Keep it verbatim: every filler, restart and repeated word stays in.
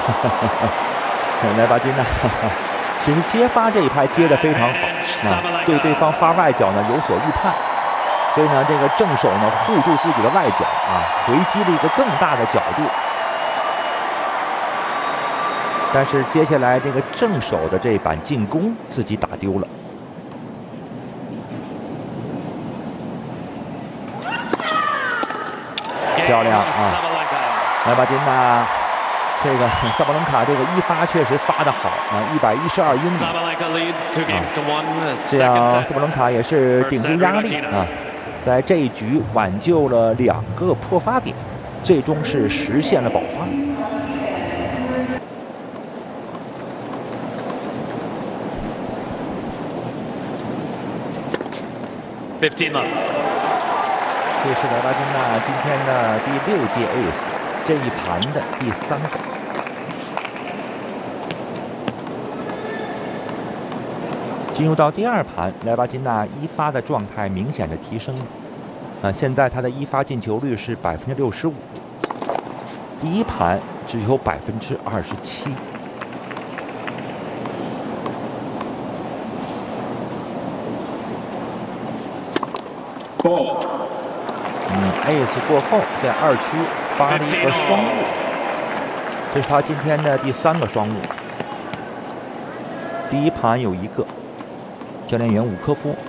莱巴金娜，其实接发这一拍接得非常好啊，对对方发外脚呢有所预判，所以呢，这个正手呢护住自己的外脚啊，回击了一个更大的角度。但是接下来这个正手的这板进攻自己打丢了。漂亮啊！莱巴金娜，这个萨巴伦卡这个一发确实发得好啊，一百一十二英里啊，这样萨巴伦卡也是顶住压力啊，在这一局挽救了两个破发点，最终是实现了保发。 fifteen love。 这是莱巴金娜今天的第六届 Ace 这一盘的第三个。进入到第二盘，莱巴金娜一发的状态明显的提升了。啊，现在她的一发进球率是百分之六十五，第一盘只有百分之二十七。嗯 ，Ace 过后在二区发了一个双误，这是他今天的第三个双误。第一盘有一个，教练员伍科夫